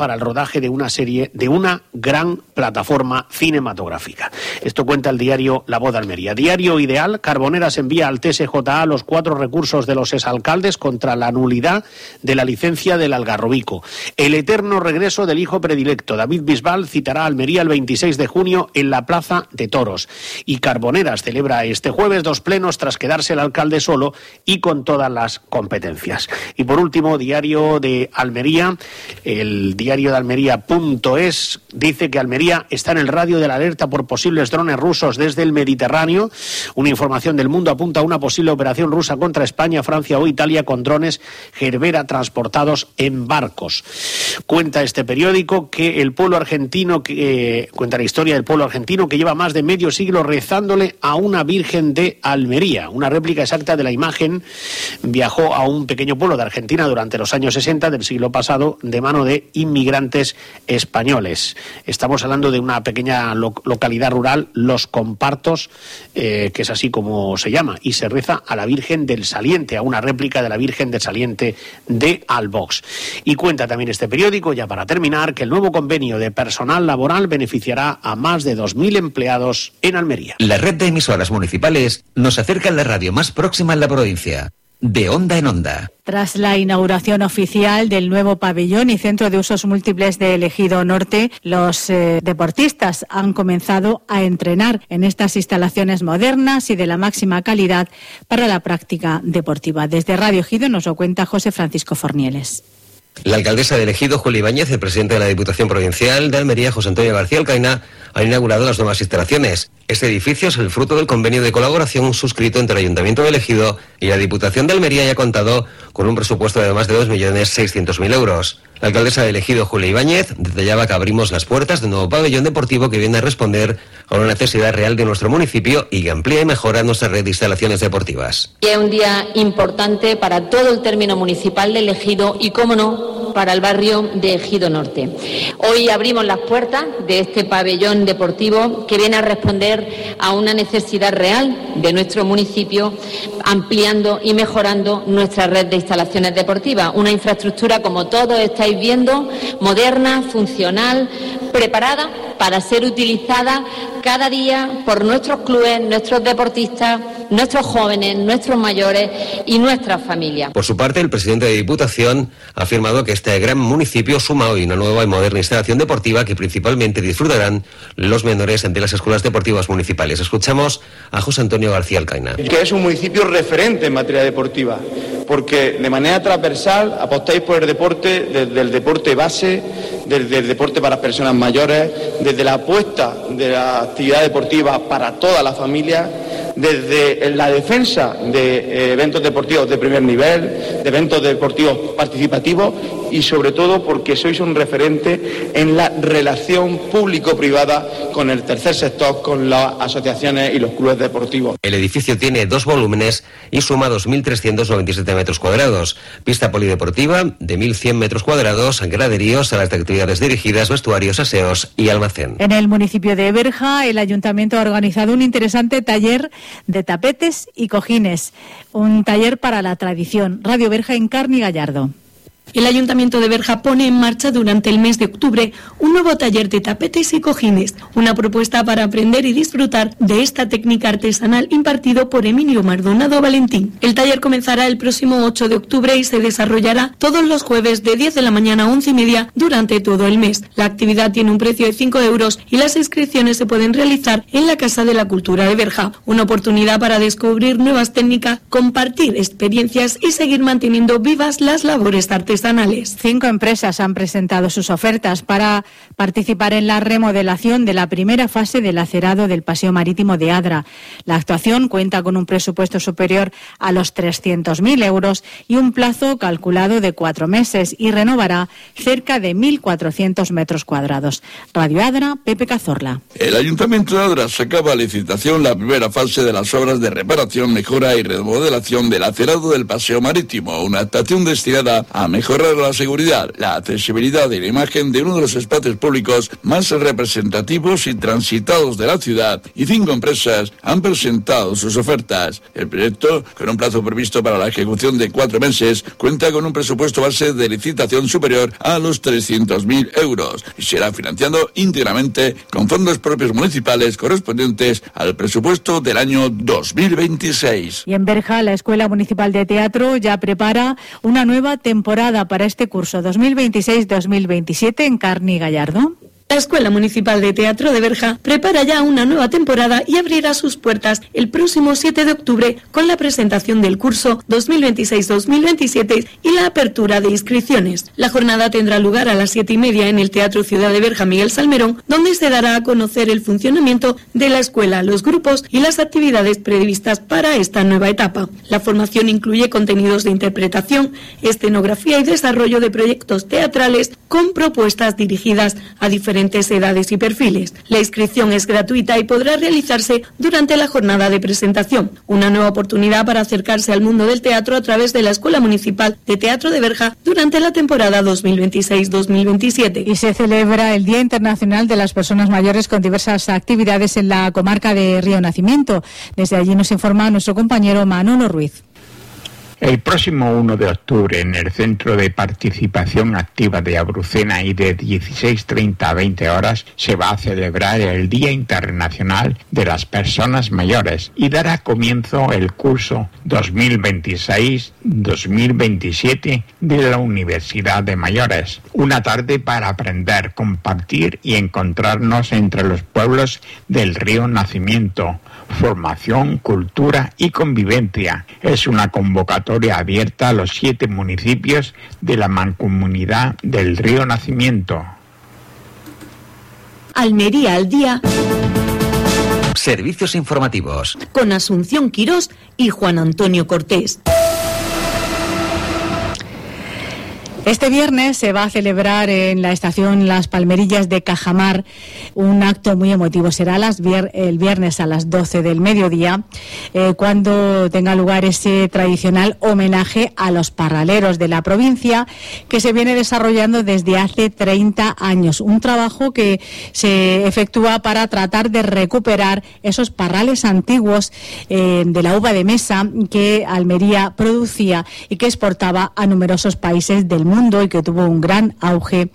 para el rodaje de una serie de una gran plataforma cinematográfica. Esto cuenta el diario La Voz de Almería. Diario Ideal, Carboneras envía al TSJA los 4 recursos de los exalcaldes contra la nulidad de la licencia del Algarrobico. El eterno regreso del hijo predilecto. David Bisbal citará a Almería el 26 de junio en la Plaza de Toros. Y Carboneras celebra este jueves 2 plenos tras quedarse el alcalde solo y con todas las competencias. Y por último, Diario de Almería, el diario de Almería.es dice que Almería está en el radio de la alerta por posibles drones rusos desde el Mediterráneo. Una información del Mundo apunta a una posible operación rusa contra España, Francia o Italia con drones Gerbera transportados en barcos. Cuenta este periódico que el pueblo argentino, cuenta la historia del pueblo argentino que lleva más de medio siglo rezándole a una Virgen de Almería. Una réplica exacta de la imagen viajó a un pequeño pueblo de Argentina durante los años 60 del siglo pasado de mano de inmigrantes españoles. Estamos hablando de una pequeña localidad rural, Los Compartos, que es así como se llama, y se reza a la Virgen del Saliente, a una réplica de la Virgen del Saliente de Albox. Y cuenta también este periódico, ya para terminar, que el nuevo convenio de personal laboral beneficiará a más de 2.000 empleados en Almería. La red de emisoras municipales nos acerca a la radio más próxima en la provincia. De onda en onda. Tras la inauguración oficial del nuevo pabellón y centro de usos múltiples de Ejido Norte, los deportistas han comenzado a entrenar en estas instalaciones modernas y de la máxima calidad para la práctica deportiva. Desde Radio Ejido nos lo cuenta José Francisco Fornieles. La alcaldesa de Ejido, Julia Ibáñez, el presidente de la Diputación Provincial de Almería, José Antonio García Alcaina, han inaugurado las nuevas instalaciones. Este edificio es el fruto del convenio de colaboración suscrito entre el Ayuntamiento de Ejido y la Diputación de Almería y ha contado con un presupuesto de más de 2.600.000 euros. La alcaldesa de Ejido, Julia Ibáñez, detallaba que abrimos las puertas de un nuevo pabellón deportivo que viene a responder a una necesidad real de nuestro municipio y que amplía y mejora nuestra red de instalaciones deportivas. Es un día importante para todo el término municipal de Ejido y, cómo no, para el barrio de Ejido Norte. Hoy abrimos las puertas de este pabellón deportivo que viene a responder a una necesidad real de nuestro municipio, ampliando y mejorando nuestra red de instalaciones deportivas. Una infraestructura, como todos estáis viendo, moderna, funcional, preparada para ser utilizada cada día por nuestros clubes, nuestros deportistas, nuestros jóvenes, nuestros mayores y nuestras familias. Por su parte, el presidente de Diputación ha afirmado que este gran municipio suma hoy una nueva y moderna instalación deportiva que principalmente disfrutarán los menores de las escuelas deportivas municipales. Escuchamos a José Antonio García Alcaina. Que es un municipio referente en materia deportiva, porque de manera transversal apostáis por el deporte, desde el deporte base, desde el deporte para las personas mayores, desde la apuesta de la actividad deportiva para toda la familia, desde la defensa de eventos deportivos de primer nivel, de eventos deportivos participativos y sobre todo porque sois un referente en la relación público-privada con el tercer sector, con las asociaciones y los clubes deportivos. El edificio tiene 2 volúmenes y suma 2.397 metros cuadrados, pista polideportiva de 1.100 metros cuadrados, graderíos, salas de actividades dirigidas, vestuarios, aseos y almacén. En el municipio de Éberja, el ayuntamiento ha organizado un interesante taller de tapetes y cojines, un taller para la tradición. Radio Berja en Carni Gallardo. El Ayuntamiento de Berja pone en marcha durante el mes de octubre un nuevo taller de tapetes y cojines, una propuesta para aprender y disfrutar de esta técnica artesanal impartido por Emilio Maldonado Valentín. El taller comenzará el próximo 8 de octubre y se desarrollará todos los jueves de 10 de la mañana a 11:30 durante todo el mes. La actividad tiene un precio de 5 euros y las inscripciones se pueden realizar en la Casa de la Cultura de Berja. Una oportunidad para descubrir nuevas técnicas, compartir experiencias y seguir manteniendo vivas las labores artesanales. 5 empresas han presentado sus ofertas para participar en la remodelación de la primera fase del acerado del Paseo Marítimo de Adra. La actuación cuenta con un presupuesto superior a los 300.000 euros y un plazo calculado de 4 meses y renovará cerca de 1.400 metros cuadrados. Radio Adra, Pepe Cazorla. El Ayuntamiento de Adra sacaba a licitación la primera fase de las obras de reparación, mejora y remodelación del acerado del Paseo Marítimo, una actuación destinada a mejorar mejorar la seguridad, la accesibilidad y la imagen de uno de los espacios públicos más representativos y transitados de la ciudad, y 5 empresas han presentado sus ofertas. El proyecto, con un plazo previsto para la ejecución de 4 meses, cuenta con un presupuesto base de licitación superior a los 300.000 euros y será financiado íntegramente con fondos propios municipales correspondientes al presupuesto del año 2026. Y en Berja, la Escuela Municipal de Teatro ya prepara una nueva temporada para este curso 2026-2027 en Carni Gallardo. La Escuela Municipal de Teatro de Berja prepara ya una nueva temporada y abrirá sus puertas el próximo 7 de octubre con la presentación del curso 2026-2027 y la apertura de inscripciones. La jornada tendrá lugar a las 7:30 en el Teatro Ciudad de Berja Miguel Salmerón, donde se dará a conocer el funcionamiento de la escuela, los grupos y las actividades previstas para esta nueva etapa. La formación incluye contenidos de interpretación, escenografía y desarrollo de proyectos teatrales con propuestas dirigidas a diferentes edades y perfiles. La inscripción es gratuita y podrá realizarse durante la jornada de presentación. Una nueva oportunidad para acercarse al mundo del teatro a través de la Escuela Municipal de Teatro de Berja durante la temporada 2026-2027. Y se celebra el Día Internacional de las Personas Mayores con diversas actividades en la comarca de Río Nacimiento. Desde allí nos informa nuestro compañero Manolo Ruiz. El próximo 1 de octubre, en el Centro de Participación Activa de Abrucena, y de 16:30 a 20 horas, se va a celebrar el Día Internacional de las Personas Mayores y dará comienzo el curso 2026-2027 de la Universidad de Mayores. Una tarde para aprender, compartir y encontrarnos entre los pueblos del Río Nacimiento. Formación, cultura y convivencia. Es una convocatoria abierta a los 7 municipios de la mancomunidad del Río Nacimiento. Almería al día. Servicios informativos. Con Asunción Quirós y Juan Antonio Cortés. Este viernes se va a celebrar en la estación Las Palmerillas de Cajamar un acto muy emotivo. Será el viernes a las 12 del mediodía, cuando tenga lugar ese tradicional homenaje a los parraleros de la provincia, que se viene desarrollando desde hace 30 años. Un trabajo que se efectúa para tratar de recuperar esos parrales antiguos de la uva de mesa que Almería producía y que exportaba a numerosos países del mundo, y que tuvo un gran auge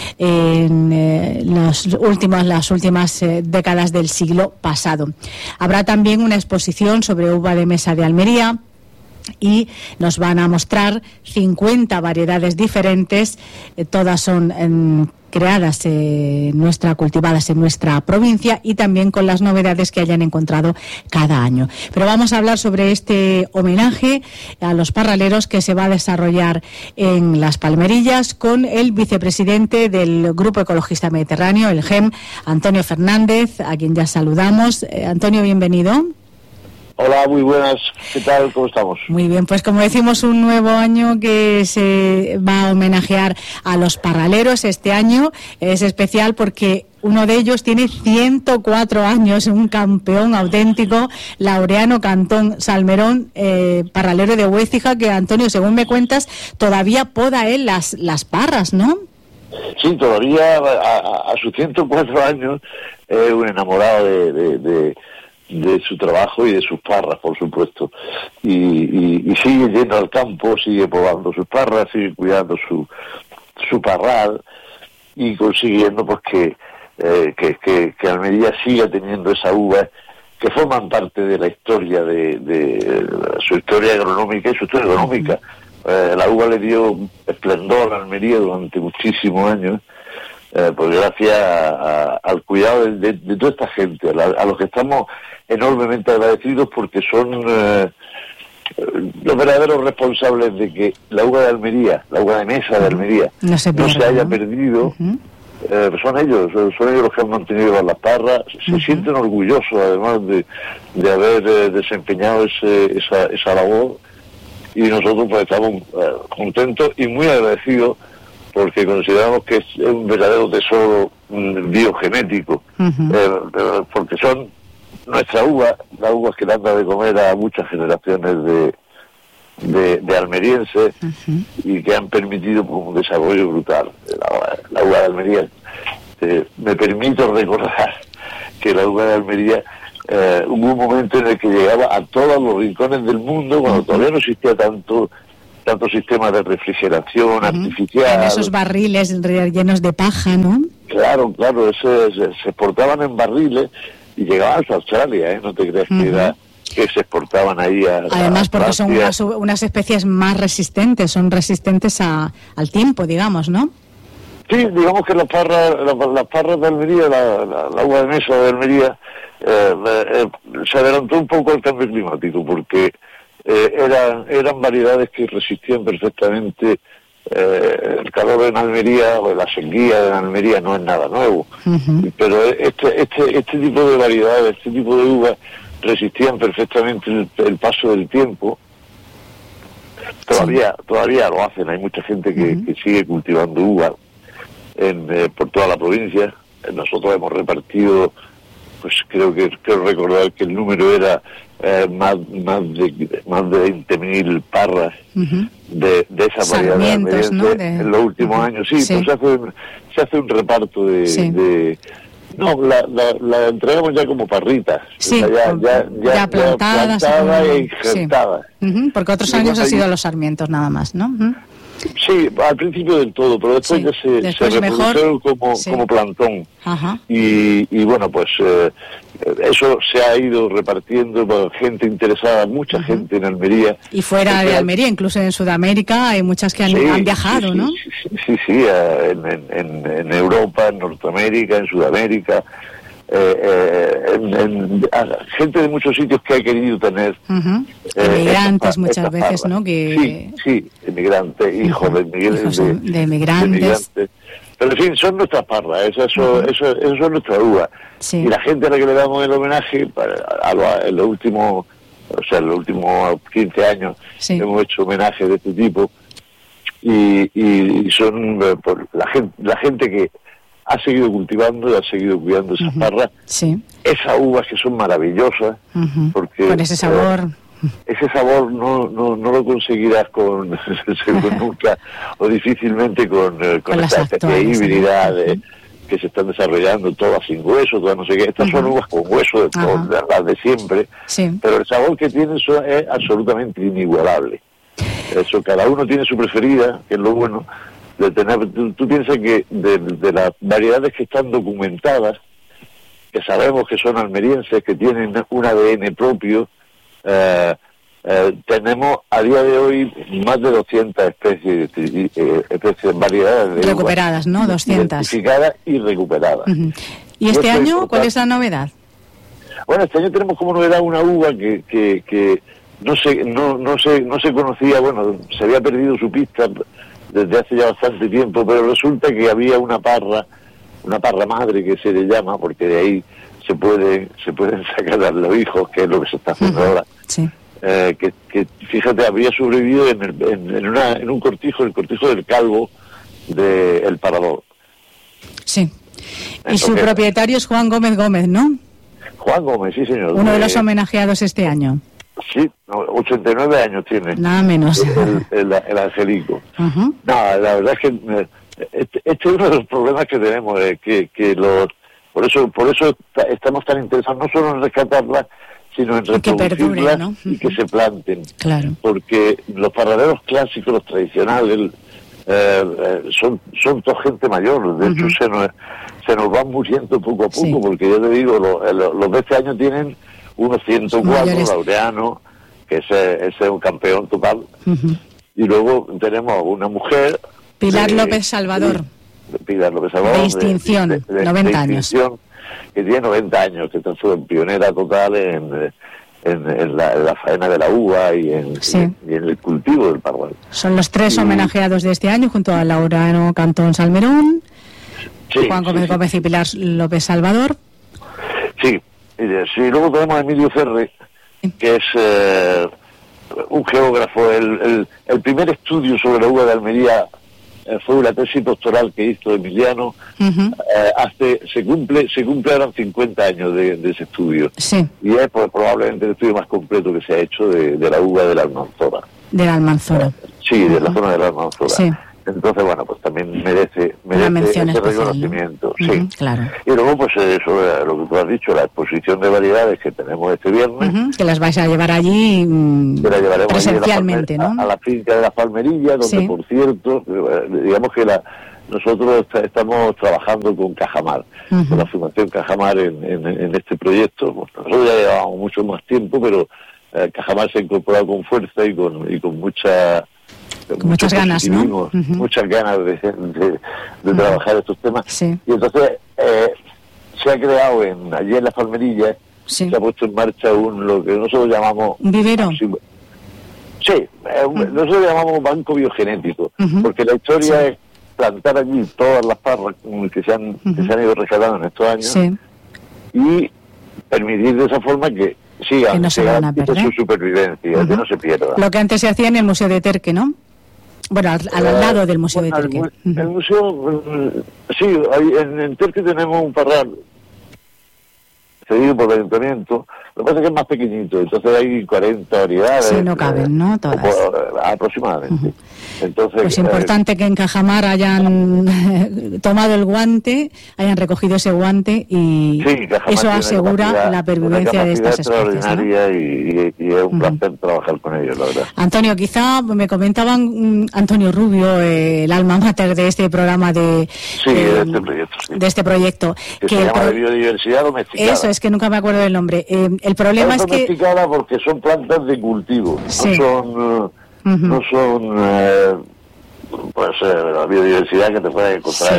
en las últimas décadas del siglo pasado. Habrá también una exposición sobre uva de mesa de Almería y nos van a mostrar 50 variedades diferentes, todas son cultivadas en nuestra provincia, y también con las novedades que hayan encontrado cada año. Pero vamos a hablar sobre este homenaje a los parraleros que se va a desarrollar en Las Palmerillas con el vicepresidente del Grupo Ecologista Mediterráneo, el GEM, Antonio Fernández, a quien ya saludamos. Antonio, bienvenido. Hola, muy buenas. ¿Qué tal? ¿Cómo estamos? Muy bien, pues como decimos, un nuevo año que se va a homenajear a los parraleros. Este año es especial porque uno de ellos tiene 104 años, un campeón auténtico, Laureano Cantón Salmerón, parralero de Huécija, que, Antonio, según me cuentas, todavía poda él las parras, ¿no? Sí, todavía a sus 104 años es un enamorado de su trabajo y de sus parras, por supuesto, y sigue yendo al campo, sigue podando sus parras, sigue cuidando su parral y consiguiendo pues que Almería siga teniendo esa uva que forman parte de la historia de su historia agronómica y su historia económica. La uva le dio esplendor a Almería durante muchísimos años, pues gracias al cuidado de toda esta gente, a los que estamos enormemente agradecidos, porque son los verdaderos responsables de que la uva de Almería, la uva de mesa de Almería, no se haya perdido. Son ellos los que han mantenido las parras. Se sienten orgullosos, además de haber desempeñado esa labor, y nosotros pues estamos contentos y muy agradecidos, porque consideramos que es un verdadero tesoro biogenético, porque son nuestra uva, la uva que le anda de comer a muchas generaciones de almerienses y que han permitido pues, un desarrollo brutal. La uva de Almería, me permito recordar que la uva de Almería hubo un momento en el que llegaba a todos los rincones del mundo cuando todavía no existía tanto sistema de refrigeración artificial. En esos barriles llenos de paja, ¿no? Claro, se exportaban en barriles y llegaban hasta Australia, no te creas que se exportaban ahí además porque son unas especies más resistentes, son resistentes al tiempo, digamos, ¿no? Sí, digamos que las parras de Almería, la uva de mesa de Almería, se adelantó un poco al cambio climático, porque eran variedades que resistían perfectamente el calor en Almería, o la sequía en Almería no es nada nuevo, pero este tipo de variedades, este tipo de uvas resistían perfectamente el paso del tiempo. Todavía lo hacen, hay mucha gente que sigue cultivando uvas por toda la provincia. Nosotros hemos repartido, pues creo recordar que el número era más de 20.000 parras de esa variedad, ¿no? En los últimos años. Pues se hace un reparto no, la entregamos ya como parritas, ya plantadas e injertadas. Porque otros años ha sido los sarmientos nada más, ¿no? Sí, al principio del todo, pero después ya se reprodujeron como plantón. Y bueno, pues eso se ha ido repartiendo por gente interesada, mucha gente en Almería. Y fuera de Almería, incluso en Sudamérica, hay muchas que han viajado, ¿no? Sí, en Europa, en Norteamérica, en Sudamérica. Gente de muchos sitios que ha querido tener inmigrantes muchas veces, ¿no? Sí, inmigrantes, hijos de inmigrantes. Pero en fin, son nuestras parras, eso son nuestras uvas. Y la gente a la que le damos el homenaje, en los últimos 15 años hemos hecho homenajes de este tipo, y son la gente que ha seguido cultivando y ha seguido cuidando esas parras, esas uvas que son maravillosas, porque con ese sabor no lo conseguirás nunca o difícilmente con esta especie de híbrida que se están desarrollando, todas sin hueso, todas no sé qué. Estas son uvas con hueso, de las de siempre, pero el sabor que tienen es absolutamente inigualable. Eso, cada uno tiene su preferida, que es lo bueno de tener. Tú piensas que de las variedades que están documentadas, que sabemos que son almerienses, que tienen un ADN propio, tenemos a día de hoy más de 200 especies, variedades de recuperadas, ¿no? 200 identificadas y recuperadas. ¿Y este año cuál es la novedad? Bueno, este año tenemos como novedad una uva que no se conocía, bueno, se había perdido su pista desde hace ya bastante tiempo, pero resulta que había una parra madre que se le llama, porque de ahí se pueden sacar a los hijos, que es lo que se está haciendo ahora. Que fíjate, había sobrevivido en un cortijo, el cortijo del Calvo del Parador. Sí. Y su propietario es Juan Gómez Gómez, ¿no? Juan Gómez, sí señor. Uno de los homenajeados este año. Sí, 89 años tiene. Nada menos. El angelico. No, la verdad es que este es uno de los problemas que tenemos, por eso estamos tan interesados no solo en rescatarlas, sino en reproducirlas, ¿no? Y que se planten. Claro. Porque los parraderos clásicos, los tradicionales, son toda gente mayor. De hecho, se nos van muriendo poco a poco, porque yo te digo, los de este año tienen unos 104, Laureano, que ese es un campeón total. Y luego tenemos una mujer, Pilar López Salvador. De distinción, de 90 años. Que tiene 90 años, que fue pionera total en la faena de la uva y en el cultivo del parral. Son los tres homenajeados de este año, junto a Laureano Cantón Salmerón, Juan Gómez Gómez y Pilar López Salvador. Sí, luego tenemos a Emilio Ferre, que es un geógrafo. El primer estudio sobre la uva de Almería fue una tesis doctoral que hizo Emiliano. Se cumple ahora 50 años de ese estudio. Y es probablemente el estudio más completo que se ha hecho de la uva de la Almanzora. De la Almanzora. Sí, de la zona de la Almanzora. Sí. Entonces, bueno, pues también merece mención ese especial, reconocimiento. ¿no? Sí. Claro. Y luego, pues eso, lo que tú has dicho, la exposición de variedades que tenemos este viernes. Que las vais a llevar allí presencialmente, allí ¿no? A la finca de las Palmerillas, donde, por cierto, digamos que nosotros estamos trabajando con Cajamar, con la Fundación Cajamar en este proyecto. Nosotros ya llevábamos mucho más tiempo, pero Cajamar se ha incorporado con fuerza y con muchas ganas, ¿no? Muchas ganas de trabajar estos temas. Sí. Y entonces se ha creado allí en las Palmerillas, se ha puesto en marcha lo que nosotros llamamos... ¿Un vivero? Sí, nosotros llamamos banco biogenético, porque la historia es plantar allí todas las parras que se han ido rescatando en estos años y permitir de esa forma que sigan, que no se van a perder su supervivencia, que no se pierda. Lo que antes se hacía en el Museo de Terque, ¿no? Bueno, al lado del Museo de Terque. El museo, sí, en Terque tenemos un parral cedido por el ayuntamiento. Lo que pasa es que es más pequeñito, entonces hay 40 variedades. Sí, no caben, ¿no? Todas. Aproximadamente. Entonces, pues importante que en Cajamar hayan tomado el guante, hayan recogido ese guante y eso asegura la pervivencia de estas especies, ¿no? Y es un placer trabajar con ellos, la verdad. Antonio, quizá me comentaban Antonio Rubio, el alma mater de este programa de este proyecto, que se llama de biodiversidad domesticada. Eso es que nunca me acuerdo del nombre. El problema es que domesticada porque son plantas de cultivo, no son la biodiversidad que te puedes encontrar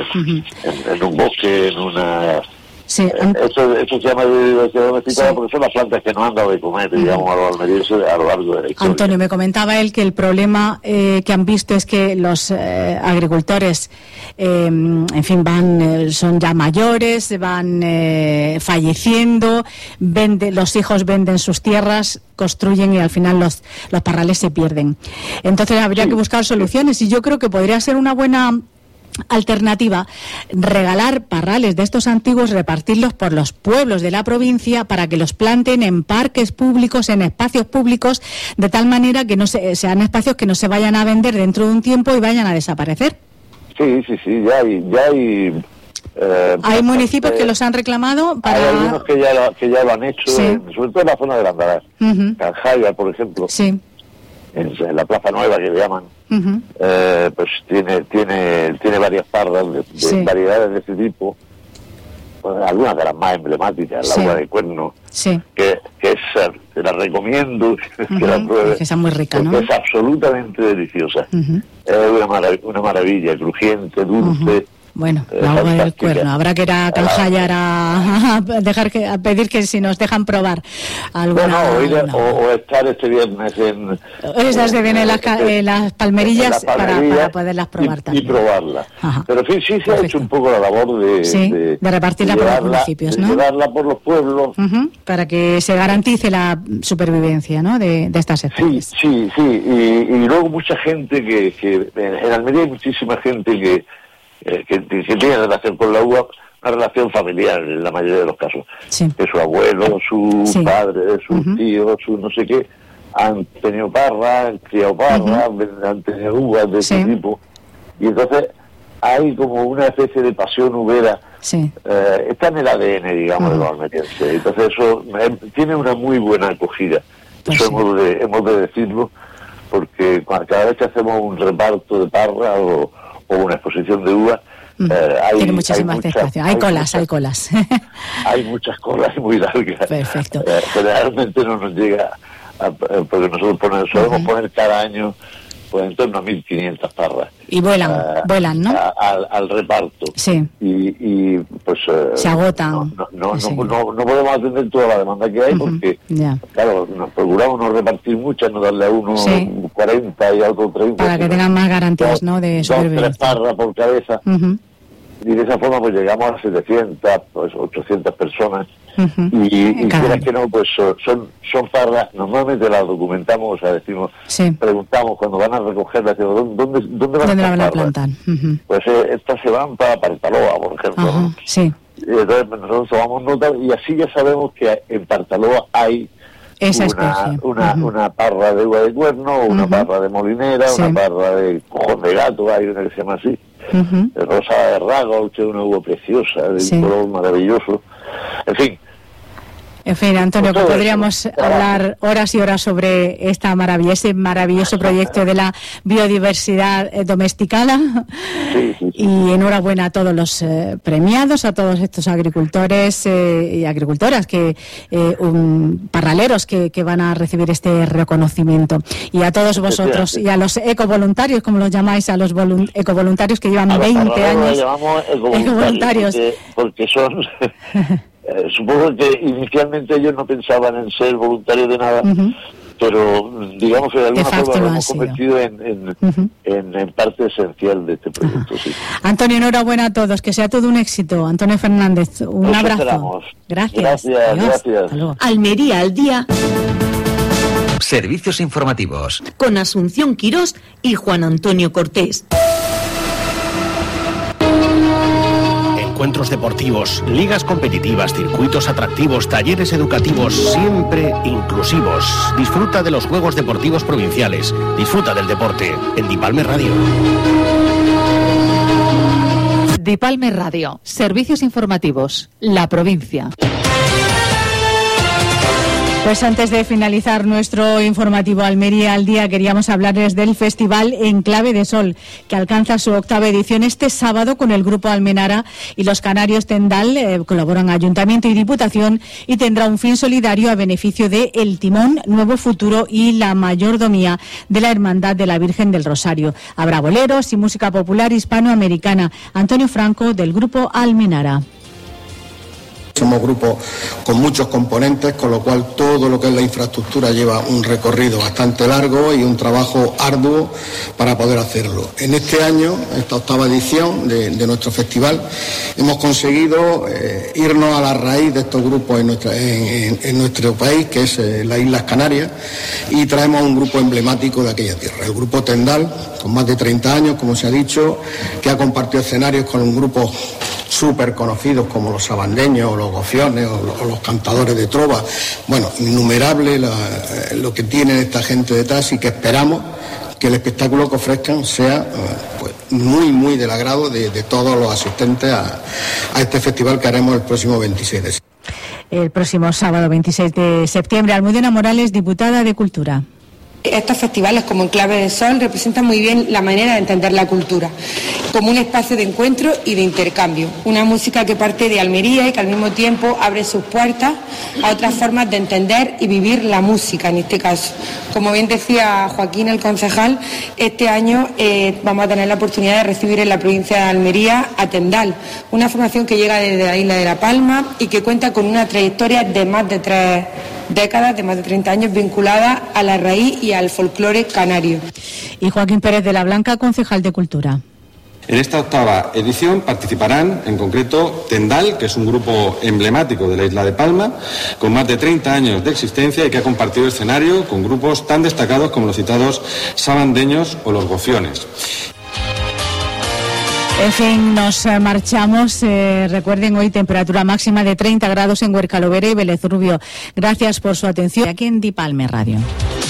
en un bosque, en una... Sí, eso se llama biodiversidad domesticada porque son las plantas que nos han dado de comer, digamos, a los almerienses a lo largo de la historia. Antonio, me comentaba él que el problema que han visto es que los agricultores, en fin, son ya mayores, van falleciendo, los hijos venden sus tierras, construyen y al final los parrales se pierden. Entonces habría que buscar soluciones y yo creo que podría ser una buena alternativa regalar parrales de estos antiguos, repartirlos por los pueblos de la provincia para que los planten en parques públicos, en espacios públicos, de tal manera que no sean espacios que no se vayan a vender dentro de un tiempo y vayan a desaparecer. Sí, ya hay hay municipios que los han reclamado para... Hay algunos que ya lo han hecho, sobre todo en la zona de Landaraz. Canjaya, por ejemplo. Sí. En la Plaza Nueva, que le llaman, pues tiene varias parras de variedades de ese tipo, pues, algunas de las más emblemáticas, la uva de cuerno, que te la recomiendo, que la pruebes, que es muy rica, ¿no? Es absolutamente deliciosa, es una maravilla, crujiente, dulce. Bueno, la uva del cuerno. Habrá que ir a Canjaya a pedir que si nos dejan probar alguna. Bueno, o estar este viernes en las Palmerillas para poderlas probar también. Y probarla. Pero sí se ha hecho un poco la labor de repartirla por los municipios, ¿no? De llevarla por los pueblos. Para que se garantice la supervivencia, ¿no? de estas especies. Sí. Y luego mucha gente que en Almería hay muchísima gente que tiene relación con la uva, una relación familiar en la mayoría de los casos. Que su abuelo, su padre, sus tíos, su no sé qué, han tenido parras, han criado parras, han tenido uvas de ese tipo. Y entonces hay como una especie de pasión uvera. Está en el ADN, digamos, de los almerienses. Entonces eso tiene una muy buena acogida. Eso hemos de decirlo, porque cada vez que hacemos un reparto de parras o una exposición de uva, tiene muchísima aceptación. Hay colas. Hay muchas colas muy largas. Perfecto. Generalmente no nos llega, porque nosotros solemos poner cada año pues en torno a 1.500 parras. Y vuelan, ¿no? Al reparto. Sí. Y pues... se agotan. No podemos atender toda la demanda que hay porque, claro, nos procuramos no repartir muchas, no darle a uno 40 y a otro 30. Para que tengan más garantías, ¿no? De supervivencia. 2-3 parras por cabeza. Y de esa forma pues llegamos a 700, pues 800 personas. Y quieras que no, pues son parras, normalmente las documentamos, o sea, decimos, preguntamos cuando van a recogerlas, ¿dónde van a plantar? Pues estas se van para Partaloa, por ejemplo, ¿no? Y entonces nosotros tomamos nota y así ya sabemos que en Partaloa hay una parra de uva de cuerno, una parra de molinera, una parra de cojón de gato, hay una que se llama así, rosada de rago, una uva preciosa, de un color maravilloso, en fin. En fin, Antonio, que podríamos hablar horas y horas sobre esta maravilla, ese maravilloso proyecto de la biodiversidad domesticada. Y enhorabuena a todos los premiados, a todos estos agricultores y agricultoras, parraleros que van a recibir este reconocimiento. Y a todos vosotros, y a los ecovoluntarios, como los llamáis, a los ecovoluntarios que llevan 20 años. Los llamamos ecovoluntarios. Porque son... supongo que inicialmente ellos no pensaban en ser voluntarios de nada, pero digamos que de alguna forma lo hemos convertido en parte esencial de este proyecto. Sí. Antonio, enhorabuena a todos, que sea todo un éxito. Antonio Fernández, un abrazo. Esperamos. Gracias. Gracias. Almería al día. Servicios informativos. Con Asunción Quirós y Juan Antonio Cortés. Encuentros deportivos, ligas competitivas, circuitos atractivos, talleres educativos, siempre inclusivos. Disfruta de los Juegos Deportivos Provinciales. Disfruta del deporte en Dipalme Radio. Dipalme Radio. Servicios informativos. La provincia. Pues antes de finalizar nuestro informativo Almería al día, queríamos hablarles del Festival Enclave de Sol, que alcanza su 8ª edición este sábado con el Grupo Almenara y los Canarios Tendal. Colaboran Ayuntamiento y Diputación y tendrá un fin solidario a beneficio de El Timón, Nuevo Futuro y la Mayordomía de la Hermandad de la Virgen del Rosario. Habrá boleros y música popular hispanoamericana. Antonio Franco, del Grupo Almenara. Somos grupos con muchos componentes, con lo cual todo lo que es la infraestructura lleva un recorrido bastante largo y un trabajo arduo para poder hacerlo. En este año, esta 8ª edición de nuestro festival, hemos conseguido irnos a la raíz de estos grupos en nuestro país, que es las Islas Canarias, y traemos un grupo emblemático de aquella tierra, el Grupo Tendal, con más de 30 años, como se ha dicho, que ha compartido escenarios con un grupo súper conocidos como los sabandeños o los gofiones o los cantadores de trova. Bueno, innumerable lo que tienen esta gente detrás, y que esperamos que el espectáculo que ofrezcan sea muy, muy del agrado de todos los asistentes a este festival que haremos el próximo 26 de septiembre. El próximo sábado 26 de septiembre. Almudena Morales, diputada de Cultura. Estos festivales como Enclave de Sol representan muy bien la manera de entender la cultura, como un espacio de encuentro y de intercambio. Una música que parte de Almería y que al mismo tiempo abre sus puertas a otras formas de entender y vivir la música, en este caso. Como bien decía Joaquín, el concejal, este año vamos a tener la oportunidad de recibir en la provincia de Almería a Tendal, una formación que llega desde la isla de La Palma y que cuenta con una trayectoria de más de 3 décadas, de más de 30 años, vinculada a la raíz y al folclore canario. Y Joaquín Pérez de la Blanca, concejal de Cultura. En esta 8ª edición participarán, en concreto, Tendal, que es un grupo emblemático de la isla de Palma, con más de 30 años de existencia y que ha compartido escenario con grupos tan destacados como los citados sabandeños o los gofiones. En fin, nos marchamos. Recuerden, hoy temperatura máxima de 30 grados en Huerca Lovera y Vélez Rubio. Gracias por su atención aquí en Dipalme Radio.